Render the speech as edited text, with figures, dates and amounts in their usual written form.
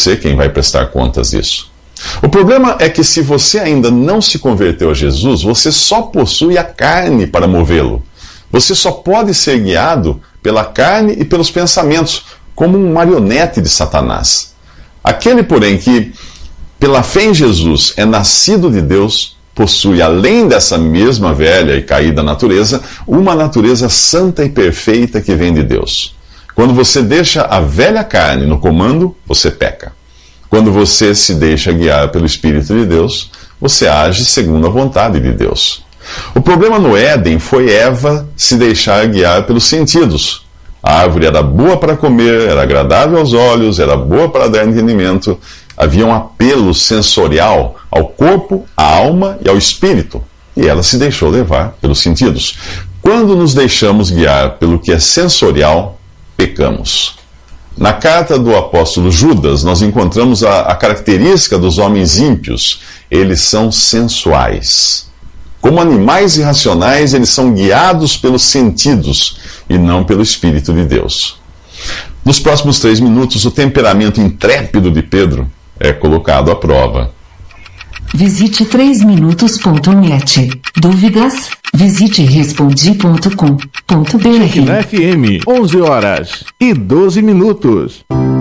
você quem vai prestar contas disso. O problema é que se você ainda não se converteu a Jesus, você só possui a carne para movê-lo. Você só pode ser guiado pela carne e pelos pensamentos, como um marionete de Satanás. Aquele, porém, que pela fé em Jesus é nascido de Deus, possui, além dessa mesma velha e caída natureza, uma natureza santa e perfeita que vem de Deus. Quando você deixa a velha carne no comando, você peca. Quando você se deixa guiar pelo Espírito de Deus, você age segundo a vontade de Deus. O problema no Éden foi Eva se deixar guiar pelos sentidos. A árvore era boa para comer, era agradável aos olhos, era boa para dar entendimento. Havia um apelo sensorial ao corpo, à alma e ao espírito. E ela se deixou levar pelos sentidos. Quando nos deixamos guiar pelo que é sensorial, pecamos. Na carta do apóstolo Judas, nós encontramos a característica dos homens ímpios. Eles são sensuais. Como animais irracionais, eles são guiados pelos sentidos e não pelo Espírito de Deus. Nos próximos 3 minutos, o temperamento intrépido de Pedro é colocado à prova. Visite 3minutos.net. Dúvidas? Visite respondi.com.br. Na FM, 11 horas e 12 minutos.